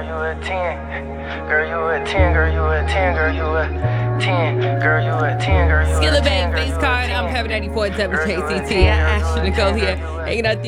you a 10. Girl, you a 10, girl, you a 10, girl, you a 10. Girl, you a 10, girl, you a 10. Skilla Bang, Face Card. I'm Pepper 94 WKCT. I asked you to go here. Hanging out